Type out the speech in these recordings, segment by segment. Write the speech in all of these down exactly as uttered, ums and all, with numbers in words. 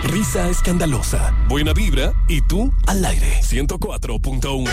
Risa escandalosa, buena vibra y tú al aire. ciento cuatro punto uno.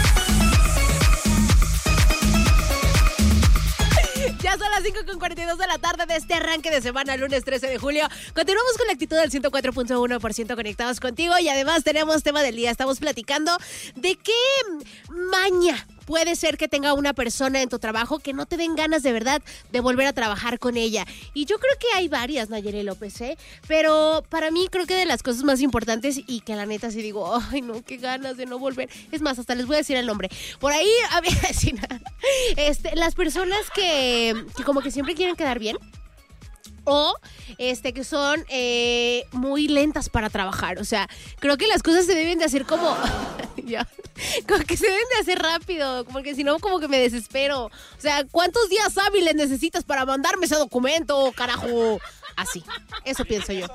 Ya son las cinco con cuarenta y dos de la tarde de este arranque de semana, lunes trece de julio. Continuamos con la actitud del ciento cuatro punto uno por ciento conectados contigo y además tenemos tema del día. Estamos platicando de qué maña puede ser que tenga una persona en tu trabajo que no te den ganas de verdad de volver a trabajar con ella. Y yo creo que hay varias, Nayeli López, ¿eh? Pero para mí creo que de las cosas más importantes y que la neta sí digo, ay no, qué ganas de no volver. Es más, hasta les voy a decir el nombre. Por ahí, a ver, sí, este, las personas que, que como que siempre quieren quedar bien. O este que son eh, muy lentas para trabajar. O sea, creo que las cosas se deben de hacer como ya, como que se deben de hacer rápido, porque si no como que me desespero. O sea, ¿cuántos días hábiles necesitas para mandarme ese documento, carajo? Así, eso pienso yo.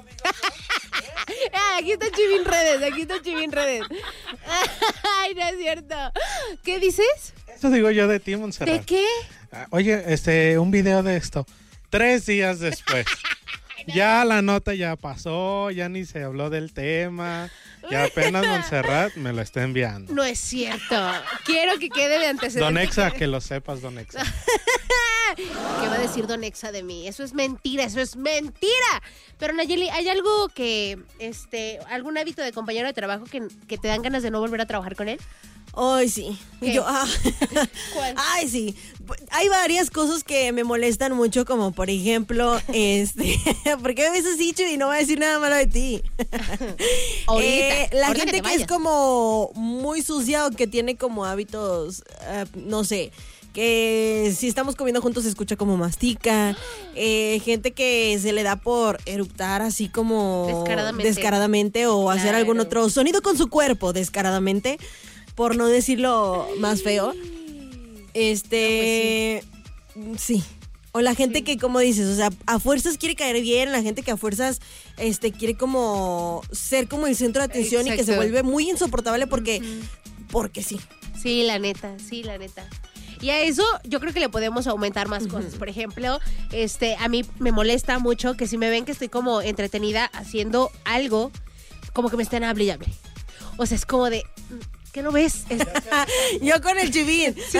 Ah, aquí está Chivín Redes, aquí está Chivín Redes. Ay, no es cierto. ¿Qué dices? Eso digo yo de ti, Montserrat. ¿De qué? Oye, este, un video de esto. Tres días después. Ya la nota ya pasó, ya ni se habló del tema. Ya apenas Montserrat me lo está enviando. No es cierto. Quiero que quede de antecedente. Don Exa, que lo sepas, Don Exa. ¿Qué va a decir Don Exa de mí? Eso es mentira, eso es mentira. Pero Nayeli, ¿hay algo que, este, algún hábito de compañero de trabajo que, que te dan ganas de no volver a trabajar con él? Ay, sí. ¿Qué? Yo, ah. ¿Cuál? Ay, sí. Hay varias cosas que me molestan mucho, como por ejemplo, este, ¿por qué me has dicho y no voy a decir nada malo de ti? Ahorita, eh, la ahorita gente que, que es como muy sucia o que tiene como hábitos, uh, no sé, que si estamos comiendo juntos se escucha como mastica, eh, gente que se le da por eruptar así como Descaradamente. descaradamente o Claro. hacer algún otro sonido con su cuerpo descaradamente, por no decirlo más feo. Este, no, pues sí. sí. O la gente sí. que, como dices, o sea, a fuerzas quiere caer bien, la gente que a fuerzas este, quiere como ser como el centro de atención. Exacto. Y que se vuelve muy insoportable porque, uh-huh. porque sí. Sí, la neta, sí, la neta. Y a eso yo creo que le podemos aumentar más uh-huh. cosas. Por ejemplo, este, a mí me molesta mucho que si me ven que estoy como entretenida haciendo algo, como que me estén hable y hable. O sea, es como de... ¿Qué no ves? Yo con el Chivín. ¿Sí?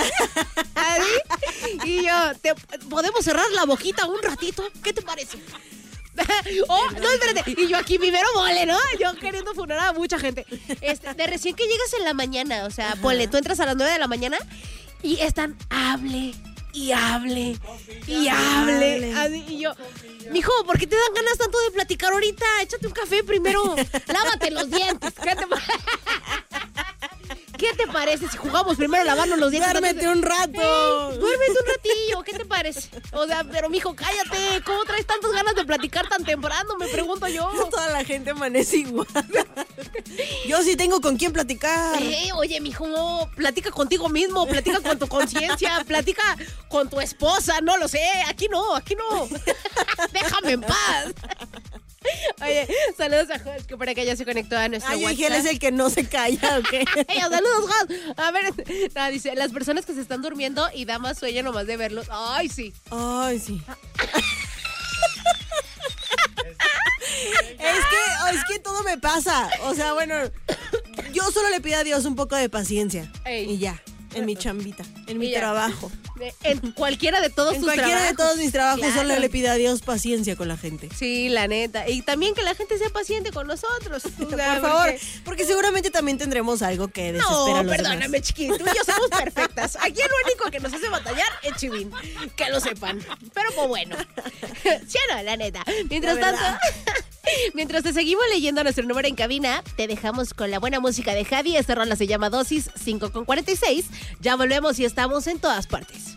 Y yo, ¿te, ¿podemos cerrar la boquita un ratito? ¿Qué te parece? Oh, no, espérate. Y yo aquí primero mole, ¿no? Yo queriendo funar a mucha gente. Este, de recién que llegas en la mañana, o sea, ponle, tú entras a las nueve de la mañana y están, hable y hable y hable. Así, y yo, mijo, ¿por qué te dan ganas tanto de platicar ahorita? Échate un café primero, lávate los dientes. ¿Qué te parece? ¿Qué te parece si jugamos primero a lavarnos los dientes? Duérmete un rato. Hey, duérmete un ratillo, ¿qué te parece? O sea, pero mijo, cállate. ¿Cómo traes tantas ganas de platicar tan temprano? Me pregunto yo. Toda la gente amanece igual. Yo sí tengo con quién platicar. Eh, oye, mijo, platica contigo mismo, platica con tu conciencia, platica con tu esposa, no lo sé. Aquí no, aquí no. Déjame en paz. Oye, saludos a Jos, que por acá ya se conectó a nuestro Ay, WhatsApp. Ay, él es el que no se calla, ¿ok? Ey, saludos, Jos. A ver, no, dice, las personas que se están durmiendo y da más sueño nomás de verlos. Ay, sí. Ay, sí. Es que, es que todo me pasa. O sea, bueno, yo solo le pido a Dios un poco de paciencia. Ey. Y ya. En mi chambita, en mi trabajo. En cualquiera de todos en tus cualquiera trabajos. de todos mis trabajos, claro. Solo le pido a Dios paciencia con la gente. Sí, la neta. Y también que la gente sea paciente con nosotros. Por favor, porque... porque seguramente también tendremos algo que desespera no, a los perdóname, demás. chiquito. Tú y yo somos perfectas. Aquí lo único que nos hace batallar es Chivín. Que lo sepan. Pero pues bueno. Sí o no, la neta. Mientras tanto... Mientras te seguimos leyendo nuestro número en cabina, te dejamos con la buena música de Javi. Esta rola se llama Dosis, cinco con cuarenta y seis. Ya volvemos y estamos en todas partes.